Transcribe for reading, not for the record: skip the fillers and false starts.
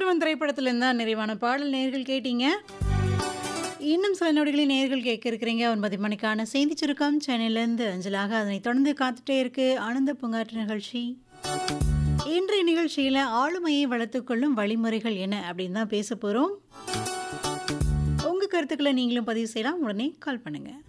கதிரவன் திரைப்படத்திலிருந்து தான் நிறைவான பாடல் நேயர்கள் கேட்டீங்க. இன்னும் சில நொடிகளில் நேயர்கள் கேட்க இருக்கிறீங்க 9 மணிக்கான செய்தி சுருக்கம் சென்னையிலேருந்து அஞ்சலாக. அதனைத் தொடர்ந்து காத்துட்டே இருக்கு ஆனந்த பூங்காற்று நிகழ்ச்சி. இன்றைய நிகழ்ச்சியில் ஆளுமையை வளர்த்துக்கொள்ளும் வழிமுறைகள் என்ன அப்படின்னு தான் பேச போகிறோம். உங்கள் கருத்துக்களை நீங்களும் பதிவு செய்யலாம். உடனே கால் பண்ணுங்கள்.